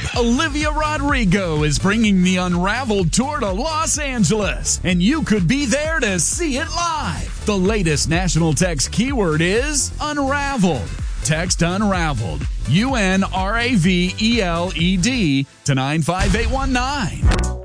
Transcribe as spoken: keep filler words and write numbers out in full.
Olivia Rodrigo is bringing the Unraveled tour to Los Angeles, and you could be there to see it live. The latest national text keyword is Unraveled. Text Unraveled, U N R A V E L E D, to nine five eight one nine.